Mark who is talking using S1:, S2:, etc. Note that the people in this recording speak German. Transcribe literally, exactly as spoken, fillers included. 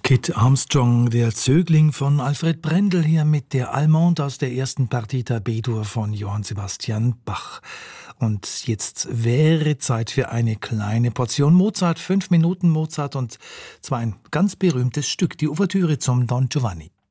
S1: Kit Armstrong, der Zögling von Alfred Brendel, hier mit der Allemande aus der ersten Partita B-Dur von Johann Sebastian Bach. Und jetzt wäre Zeit für eine kleine Portion Mozart, fünf Minuten Mozart, und zwar ein ganz berühmtes Stück, die Ouvertüre zum Don Giovanni.